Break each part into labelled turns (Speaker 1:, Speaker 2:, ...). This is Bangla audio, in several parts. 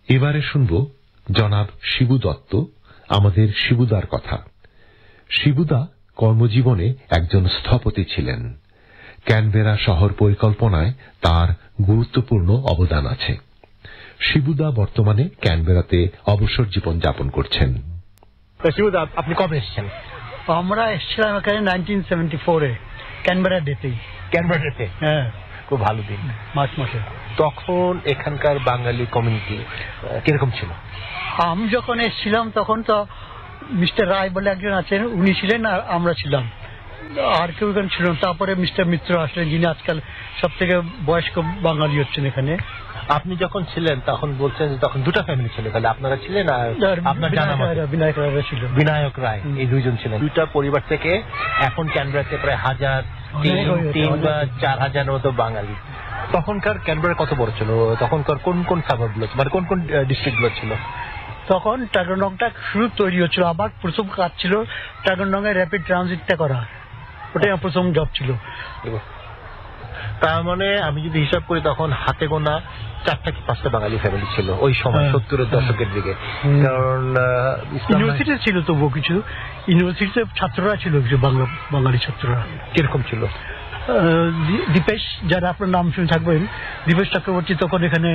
Speaker 1: এবারে শুনব জনাব শিবু দত্ত, আমাদের শিবুদার কথা। শিবুদা কর্মজীবনে একজন স্থপতি ছিলেন। ক্যানবেরা শহর পরিকল্পনায় তার গুরুত্বপূর্ণ অবদান আছে। শিবুদা বর্তমানে ক্যানবেরাতে অবসর জীবন যাপন করছেন।
Speaker 2: শিবুদা, আপনি কবে এসেছেন?
Speaker 3: আমরা এসেছিলাম এখানে 1974-এ, ক্যানবেরা ডেতেই।
Speaker 2: ক্যানবেরা ডেতে?
Speaker 3: হ্যাঁ,
Speaker 2: খুব ভালো দিন,
Speaker 3: মার্চ মাসে।
Speaker 2: তখন এখানকার বাঙালি কমিউনিটি কিরকম ছিল?
Speaker 3: আমি যখন এসেছিলাম তখন তো মিস্টার রায় বলে একজন আছেন, উনি ছিলেন, আর আমরা ছিলাম, আর কেউ এখানে ছিল না। তারপরে মিস্টার মিত্র আসলেন, যিনি আজকাল সব থেকে বয়স্ক বাঙালি হচ্ছেন এখানে।
Speaker 2: আপনি যখন ছিলেন তখন বলছেন যে তখন দুটা ফ্যামিলি ছিল, তাহলে আপনারা ছিলেন আর আপনার জানা মতে
Speaker 3: বিনায়ক রায় ছিল।
Speaker 2: বিনায়ক রায়, এই দুইজন ছিলেন। দুইটা পরিবার থেকে এখন ক্যানবেরাতে প্রায় 1000 বা 4000 মতো বাঙালি। তখনকার ক্যানবেরা কত বড় ছিল? তখনকার কোন কোন সাবাবগুলো, মানে কোন কোন ডিস্ট্রিক্টগুলো ছিল?
Speaker 3: তখন টাগনংটা শুরু তৈরি হচ্ছিল, আবার প্রথম কাজ ছিল টাগনং এর র্যাপিড ট্রানজিটটা করা, ওটাই প্রথম জব ছিল।
Speaker 2: তার মানে আমি যদি হিসাব করি তখন হাতে গোনা 4টা কি 5টা বাঙালি ফ্যামিলি ছিল ওই সময়, 70-এর দশকের দিকে। কারণ
Speaker 3: ইউনিভার্সিটি ছিল তবুও কিছু, ইউনিভার্সিটিতে ছাত্ররা ছিল কিছু বাঙালি ছাত্ররা।
Speaker 2: কিরকম ছিল?
Speaker 3: দীপেশ, যারা আপনার নাম শুনে থাকবেন, দীপেশ চক্রবর্তী তখন এখানে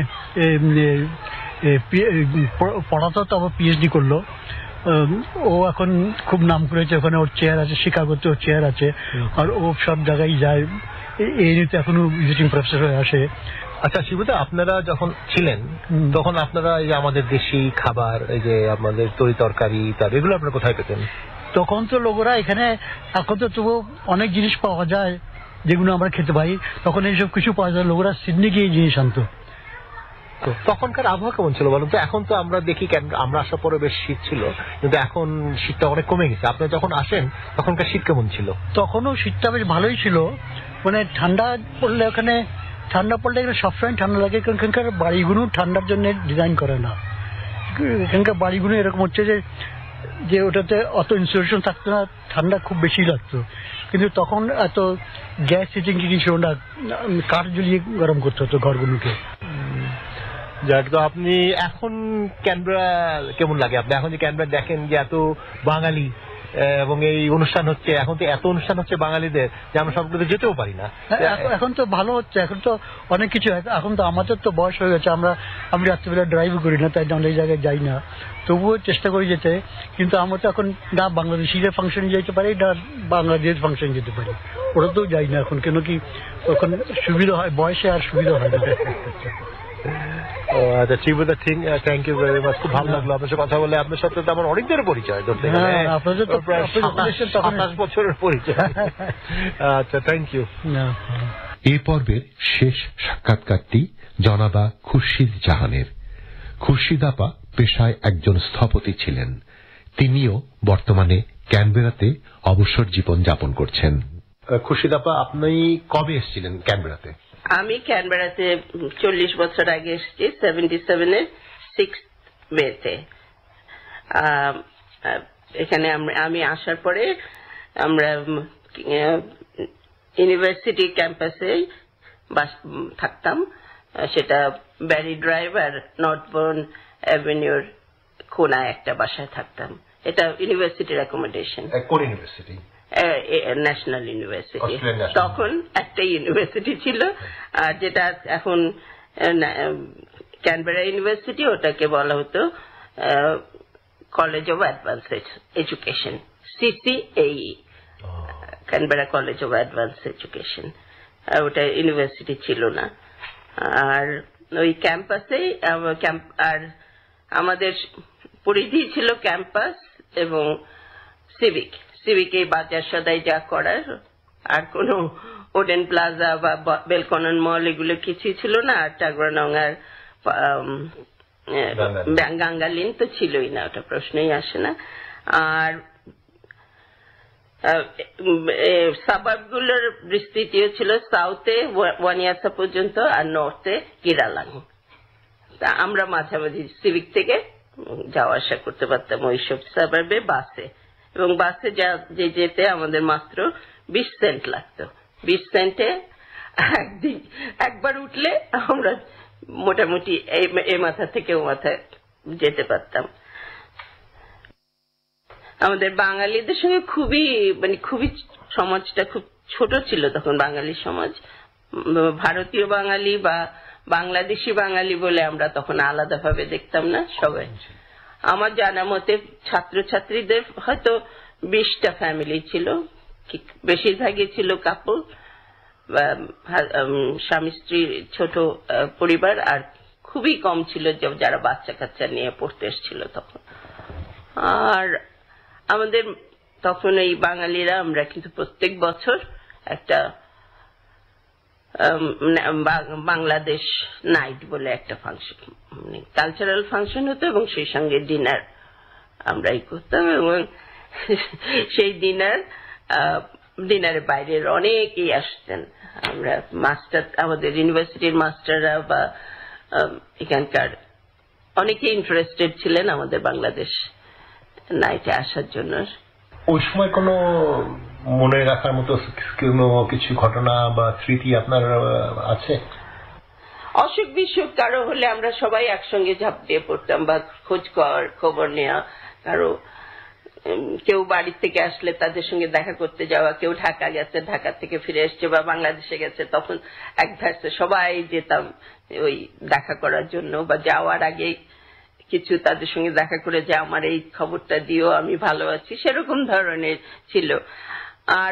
Speaker 3: পড়াতো, তারপর পিএইচডি করলো। ও এখন খুব নাম করেছে, ওখানে ওর চেয়ার আছে, শিকাগোতে ওর চেয়ার আছে, আর ও সব জায়গায় যায়। এই নিতে এখনো ভিজিটিং প্রফেসর হয়ে আসে।
Speaker 2: আচ্ছা শিবুদা, আপনারা যখন ছিলেন তখন আপনারা এই যে আমাদের দেশি খাবার, এই যে আমাদের তরি তরকারি, এগুলো আপনারা কোথায় পেতেন?
Speaker 3: তখন তো লোকেরা এখানে, এখন তো তবু অনেক জিনিস পাওয়া যায় যেগুলো আমরা খেতে পাই, তখন এইসব কিছু পাওয়া যায়। লোকেরা সিডনি গিয়ে জিনিস আনতো।
Speaker 2: তখনকার আবহাওয়া কেমন ছিল বলুন তো? এখন তো আমরা দেখি, আমরা আসার পরে বেশ শীত ছিল, কিন্তু এখন শীতটা অনেক কমে গেছে। আপনারা যখন আসেন তখনকার শীত কেমন ছিল?
Speaker 3: তখনও শীতটা বেশ ভালোই ছিল, মানে ঠান্ডা পড়লে এখানে সবসময় ঠান্ডা লাগে, কারণ এখানকার বাড়িগুলো ঠান্ডার জন্য ডিজাইন করে না। এখানকার বাড়িগুলো এরকম হচ্ছে যে ওটাতে অত ইনসুলেশন থাকতো না, ঠান্ডা খুব বেশি লাগতো। কিন্তু তখন এত গ্যাস হিটিং ছিল না, কাঠ জ্বলিয়ে গরম করতে হতো ঘরগুলোকে।
Speaker 2: যাক, তো আপনি এখন ক্যানবেরা কেমন লাগে? আপনি এখন যে ক্যানবেরা দেখেন যে এত বাঙালি এবং এই অনুষ্ঠান হচ্ছে, এখন তো এত অনুষ্ঠান হচ্ছে বাঙালিদের যে আমরা সবগুলোতে যেতেও পারি না।
Speaker 3: এখন তো ভালো হচ্ছে, এখন তো অনেক কিছু। এখন তো আমাদের তো বয়স হয়ে গেছে, আমি রাত্রিবেলা ড্রাইভ করি না, তাই অনেক জায়গায় যাই না, তবুও চেষ্টা করি যেতে। কিন্তু আমরা তো এখন না বাংলাদেশিদের ফাংশনে যেতে পারি, না বাংলাদেশের ফাংশন যেতে পারি, ওটাতেও যাই না এখন। কেন কি ওখানে সুবিধা হয়, বয়সে আর সুবিধা হয় না।
Speaker 2: আচ্ছা শিবুদা, থ্যাংক ইউ ভেরি মাচ, খুব ভালো লাগলো আপনার সাথে কথা বলে। আপনার সাথে তো আমার অনেক দিনের পরিচয়, ধরতে গেলে 27 বছরের পরিচয়। আচ্ছা, থ্যাংক ইউ।
Speaker 1: এই পর্বের শেষ সাক্ষাৎকারটি জনাবা খুরশিদ জাহানের। খুরশিদ আপা পেশায় একজন স্থপতি ছিলেন। তিনিও বর্তমানে ক্যানবেরাতে অবসর জীবন যাপন করছেন।
Speaker 2: খুরশিদ আপা, আপনি কবে এসেছিলেন ক্যানবেরাতে?
Speaker 4: আমি ক্যানবেরাতে 40 বছর আগে এসেছি, 77-এর 6 মেতে। এখানে আমি আসার পরে আমরা ইউনিভার্সিটি ক্যাম্পাসে থাকতাম, সেটা ব্যারি ড্রাইভ আর নর্থবোর্ন অ্যাভিনিউর কোনায় একটা বাসায় থাকতাম। এটা ইউনিভার্সিটির অ্যাকোমোডেশন।
Speaker 2: কোন ইউনিভার্সিটি?
Speaker 4: National university. তখন একটা ইউনিভার্সিটি ছিল, আর যেটা এখন ক্যানবেরা ইউনিভার্সিটি, ওটাকে বলা হতো college of advance education, CCAE, Canberra college of advance education. ওটা ইউনিভার্সিটি ছিল না। আর ওই ক্যাম্পাসে, আর আমাদের পরিধি ছিল ক্যাম্পাস এবং সিভিকে বাজার সদাই যা করার, আর কোনো ওডেন প্লাজা বা বেলকনন মল এগুলো কিছুই ছিল না। আর টাগরানং আর গাঙ্গালিন তো ছিলই না, ওটা প্রশ্নই আসে না। আর সাবাবগুলোর বিস্তৃতিও ছিল, সাউথে ওয়ানিয়াসা পর্যন্ত আর নর্থে কিরালাং। তা আমরা মাঝামাঝি সিভিক থেকে যাওয়া আসা করতে পারতাম ওইসব সাবাবে বাসে, এবং বাসে যেতে আমাদের মাত্র 20 সেন্ট লাগতো। 20 সেন্টে একবার উঠলে আমরা মোটামুটি এই মাথা থেকে ও মাথায় যেতে পারতাম। আমাদের বাঙালিদের সঙ্গে খুবই সমাজটা খুব ছোট ছিল তখন। বাঙালি সমাজ, ভারতীয় বাঙালি বা বাংলাদেশি বাঙালি বলে আমরা তখন আলাদাভাবে দেখতাম না সবাই। আমার জানা মতে ছাত্রছাত্রীদের হয়তো 20টা ফ্যামিলি ছিল, বেশিরভাগই ছিল কাপল বা স্বামী স্ত্রীর ছোট পরিবার, আর খুবই কম ছিল যারা বাচ্চা কাচ্চা নিয়ে পড়তে এসেছিল তখন। আর আমাদের তখন এই বাঙালিরা আমরা কিন্তু প্রত্যেক বছর একটা বাংলাদেশ নাইট বলে একটা ফাংশন, কালচারাল ফাংশন হতো এবং সেই সঙ্গে ডিনার আমরাই করতাম। এবং সেই ডিনারের বাইরের অনেকেই আসতেন। আমরা আমাদের ইউনিভার্সিটির মাস্টাররা বা এখানকার অনেকেই ইন্টারেস্টেড ছিলেন আমাদের বাংলাদেশ নাইটে আসার জন্য।
Speaker 2: ওই সময় কোনো মনে রাখার মতো কোনো কিছু ঘটনা বা স্মৃতি আপনার আছে?
Speaker 4: অসুখ বিসুখ কারো হলে আমরা সবাই একসঙ্গে ঝাঁপিয়ে পড়তাম বা খবর নেওয়া। কারো কেউ বাড়ি থেকে আসলে তাদের সঙ্গে দেখা করতে যাওয়া, কেউ ঢাকা গেছে, ঢাকা থেকে ফিরে এসছে বা বাংলাদেশে গেছে, তখন এক ধারে সবাই যেতাম ওই দেখা করার জন্য, বা যাওয়ার আগে কিছু তাদের সঙ্গে দেখা করে যে আমার এই খবরটা দিও, আমি ভালো আছি, সেরকম ধরনের ছিল। আর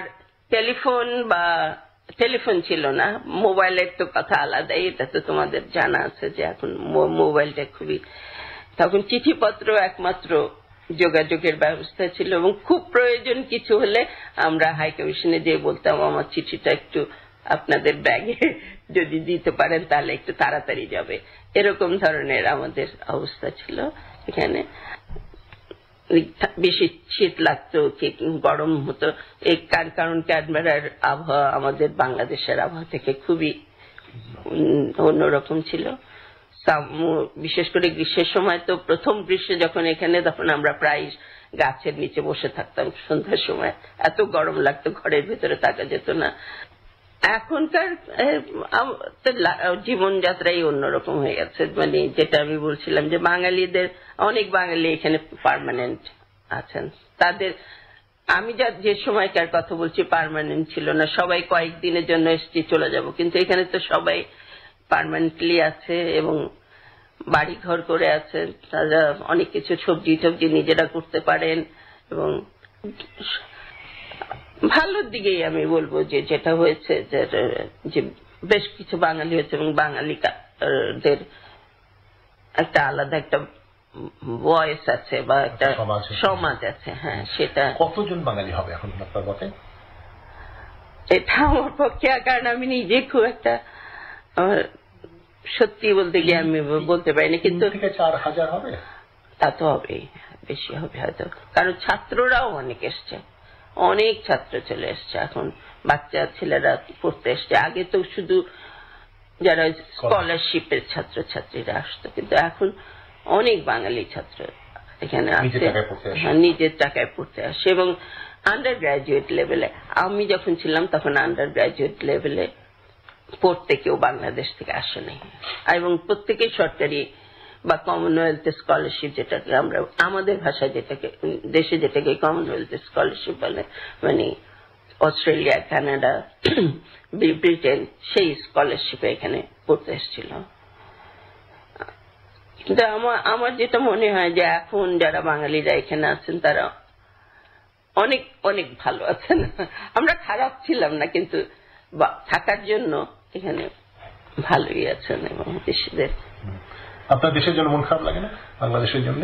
Speaker 4: টেলিফোন ছিল না, মোবাইলের তো কথা আলাদাই, এটা তো তোমাদের জানা আছে যে এখন মোবাইলটা খুবই, তখন চিঠিপত্র একমাত্র যোগাযোগের ব্যবস্থা ছিল। এবং খুব প্রয়োজন কিছু হলে আমরা হাই কমিশনে যেয়ে বলতাম আমার চিঠিটা একটু আপনাদের ব্যাগে যদি দিতে পারেন তাহলে একটু তাড়াতাড়ি যাবে, এরকম ধরনের আমাদের অবস্থা ছিল এখানে। বেশি শীত লাগতো কি গরম হতো, এই কারণ ক্যানবেরার আবহাওয়া আমাদের বাংলাদেশের আবহাওয়া থেকে খুবই অন্যরকম ছিল। বিশেষ করে গ্রীষ্মের সময় তো, প্রথম গ্রীষ্মে যখন এখানে, তখন আমরা প্রায় গাছের নিচে বসে থাকতাম সন্ধ্যার সময়, এত গরম লাগতো, ঘরের ভেতরে থাকা যেত না। এখনকার জীবনযাত্রাই অন্যরকম হয়ে গেছে। মানে যেটা আমি বলছিলাম যে বাঙালিদের, অনেক বাঙালি এখানে পার্মানেন্ট আছেন, তাদের, আমি যে সময়কার কথা বলছি পার্মানেন্ট ছিল না, সবাই কয়েকদিনের জন্য এসছি চলে যাব, কিন্তু এখানে তো সবাই পার্মানেন্টলি আছে এবং বাড়ি ঘর করে আছে, তারা অনেক কিছু সবজি টবজি নিজেরা করতে পারেন। এবং ভালোর দিকেই আমি বলবো যে যেটা হয়েছে যে বেশ কিছু বাঙালি হয়েছে এবং বাঙালিদের একটা আলাদা একটা ভয়েস আছে বা একটা সমাজ আছে। হ্যাঁ, সেটা
Speaker 2: কতজন বাঙালি হবে এখন আপনার মতে?
Speaker 4: এটা আমার পক্ষে, কারণ আমি নিজে খুব একটা, সত্যি বলতে গিয়ে আমি বলতে পারিনি, কিন্তু
Speaker 2: 4,000 হবে,
Speaker 4: তা তো হবেই, বেশি হবে হয়তো, কারণ ছাত্ররাও অনেক এসছে, অনেক ছাত্র চলে এসছে এখন, বাচ্চা ছেলেরা পড়তে এসছে। আগে তো শুধু যারা স্কলারশিপের ছাত্রছাত্রীরা আসতো, কিন্তু এখন অনেক বাঙালি ছাত্র এখানে আসছে, নিজের টাকায় পড়তে আসে। এবং আন্ডার গ্রাজুয়েট লেভেলে, আমি যখন ছিলাম তখন আন্ডার গ্রাজুয়েট লেভেলে পড়তে কেউ বাংলাদেশ থেকে আসে নাই, এবং প্রত্যেকেই সরকারি বা কমনওয়েলথ স্কলারশিপ, যেটাকে আমরা আমাদের ভাষায় দেশে যেটাকে কমনওয়েলথ স্কলারশিপ বলে, মানে অস্ট্রেলিয়া, কানাডা, ব্রিটেন, সেই স্কলারশিপে এখানে পড়তে এসেছিল। কিন্তু আমার যেটা মনে হয় যে এখন যারা বাঙালিরা এখানে আছেন তারা অনেক অনেক ভালো আছেন, আমরা খারাপ ছিলাম না, কিন্তু থাকার জন্য এখানে ভালোই আছেন। এবং দেশদের,
Speaker 2: আপনার দেশের জন্য মন খারাপ লাগে না বাংলাদেশের জন্য?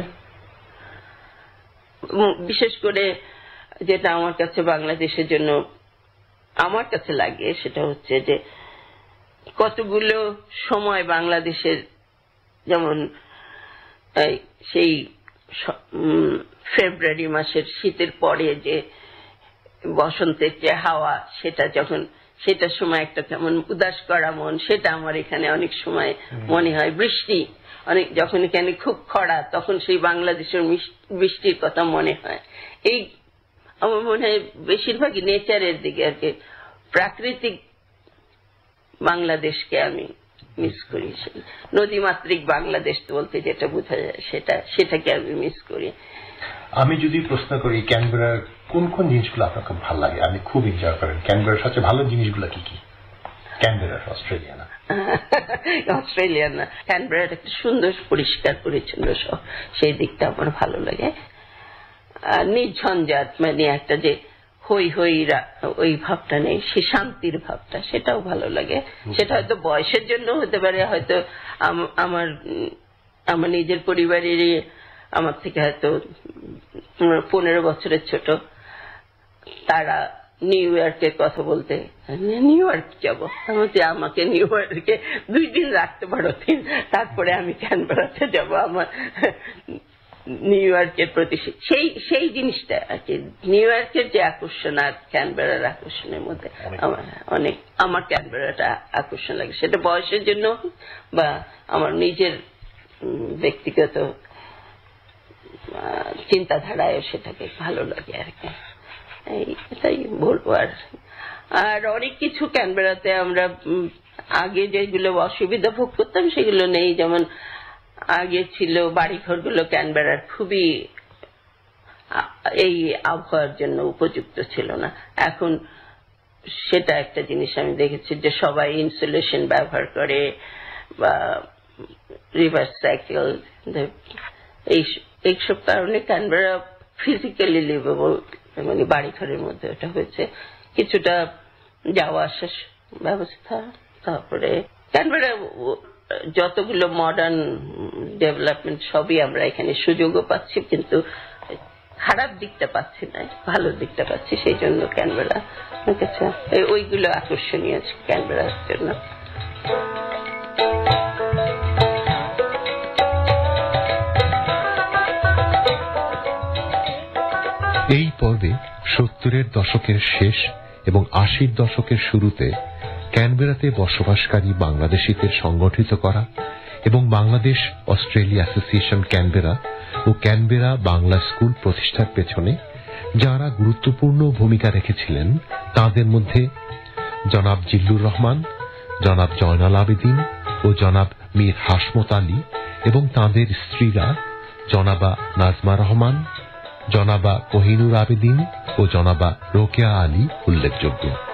Speaker 4: বিশেষ করে যেটা আমার কাছে বাংলাদেশের জন্য আমার কাছে লাগে সেটা হচ্ছে যে কতগুলো সময় বাংলাদেশের, যেমন সেই ফেব্রুয়ারি মাসের শীতের পরে যে বসন্তের যে হাওয়া, সেটা যখন, সেটার সময় একটা কেমন উদাস করা মন, সেটা আমার এখানে অনেক সময় মনে হয়। বৃষ্টি, অনেক যখন এখানে খুব খরা, তখন সেই বাংলাদেশের বৃষ্টির কথা মনে হয়। এই আমার মনে হয় বেশিরভাগই নেচারের দিকে আর কি, প্রাকৃতিক বাংলাদেশকে আমি মিস করি। নদীমাতৃক বাংলাদেশ বলতে যেটা বোঝা যায় সেটাকে আমি মিস করি।
Speaker 2: আমি যদি প্রশ্ন করি ক্যানবেরার কোন কোন জিনিসগুলো আপনার খুব ভালো লাগে, আপনি খুব এনজয় করেন, ক্যানবেরার সবচেয়ে ভালো জিনিসগুলো কি কি? ক্যানবেরার অস্ট্রেলিয়া না ক্যানবেরার একটা সুন্দর পরিষ্কার পরিচ্ছন্ন শহর, সেই দিকটা আমার ভালো লাগে। নির্ঝঞ্ঝাট, মানে একটা যে হই হই ওই ভাবটা নেই, সে শান্তির ভাবটা, সেটাও ভালো লাগে। সেটা হয়তো বয়সের জন্য হতে পারে, হয়তো আমার নিজের পরিবারেরই আমার থেকে হয়তো 15 বছরের ছোট, তারা নিউ ইয়র্কের কথা বলতে, নিউ ইয়র্ক যাবো, আমাকে নিউ ইয়র্কে 2 দিন রাখতে পারো, তারপরে আমি ক্যানবেরাতে যাবো। আমার নিউ ইয়র্কের প্রতি সেই জিনিসটা আর কি, নিউ ইয়র্কের যে আকর্ষণ আর ক্যানবেরার আকর্ষণের মধ্যে আমার ক্যানবেরাটা আকর্ষণ লাগে। সেটা বয়সের জন্য বা আমার নিজের ব্যক্তিগত চিন্তাধারায় সেটাকে ভালো লাগে আর কি, এটাই বলবো। আর অনেক কিছু ক্যানবেরাতে আমরা আগে যেগুলো অসুবিধা ভোগ করতাম সেগুলো নেই। যেমন আগে ছিল বাড়িঘরগুলো ক্যানবেরার খুবই এই আবহাওয়ার জন্য উপযুক্ত ছিল না। এখন সেটা একটা জিনিস আমি দেখেছি যে সবাই ইনসুলেশন ব্যবহার করে বা রিভার্স সাইকেল, এইসব কারণে ক্যানবেরা ফিজিক্যালি লিভেবল, মানে বাড়িঘরের মধ্যে ওটা হয়েছে। কিছুটা যাওয়া আসার ব্যবস্থা, তারপরে ক্যানবেরা যতগুলো মডার্ন ডেভেলপমেন্ট সবই আমরা এখানে সুযোগও পাচ্ছি, কিন্তু খারাপ দিকটা পাচ্ছি না, ভালো দিকটা পাচ্ছি। সেই জন্য ক্যানবেরা ওইগুলো আকর্ষণীয় ক্যানবেরার জন্য।
Speaker 1: এই পর্বে 70-এর দশকের শেষ এবং 80-র দশকের শুরুতে ক্যানবেরাতে বসবাসকারী বাংলাদেশিদের সংগঠিত করা এবং বাংলাদেশ অস্ট্রেলিয়া অ্যাসোসিয়েশন ক্যানবেরা ও ক্যানবেরা বাংলা স্কুল প্রতিষ্ঠার পেছনে যারা গুরুত্বপূর্ণ ভূমিকা রেখেছিলেন তাদের মধ্যে জনাব জিল্লুর রহমান, জনাব জয়নাল আবেদিন ও জনাব মীর হাসমত আলী এবং তাঁদের স্ত্রীরা জনাবা নাজমা রহমান, জনাবা কোহিনুর আবেদিন ও জনাবা রোকেয়া আলী উল্লেখযোগ্য।